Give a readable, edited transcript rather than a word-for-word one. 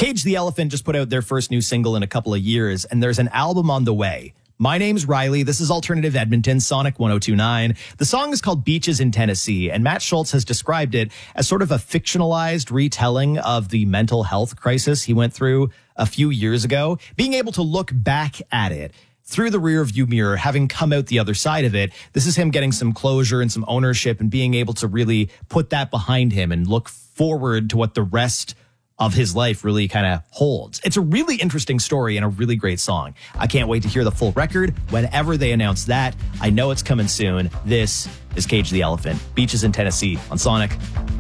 Cage the Elephant just put out their first new single in a couple of years, and there's an album on the way. My name's Riley. This is Alternative Edmonton, Sonic 102.9. The song is called Beaches in Tennessee, and Matt Schultz has described it as sort of a fictionalized retelling of the mental health crisis he went through a few years ago. Being able to look back at it through the rearview mirror, having come out the other side of it, this is him getting some closure and some ownership and being able to really put that behind him and look forward to what the rest of his life really kind of holds. It's a really interesting story and a really great song. I can't wait to hear the full record whenever they announce that. I know it's coming soon. This is Cage the Elephant, Beaches in Tennessee on Sonic